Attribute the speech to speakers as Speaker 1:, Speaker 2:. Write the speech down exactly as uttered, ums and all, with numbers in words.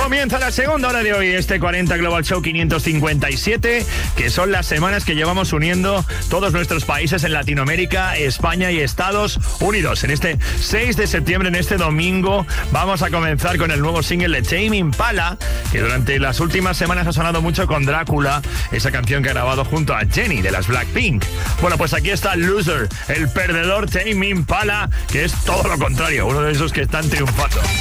Speaker 1: Comienza la segunda hora de hoy, este cuarenta Global Show quinientos cincuenta y siete, que son las semanas que llevamos uniendo todos nuestros países en Latinoamérica, España y Estados Unidos. En este seis de septiembre, en este domingo, vamos a comenzar con el nuevo single de Tame Impala, que durante las últimas semanas ha sonado mucho con Drácula, esa canción que ha grabado junto a Jennie de las Blackpink. Bueno, pues aquí está Loser, el perdedor Tame Impala, que es todo lo contrario, uno de esos que están triunfando.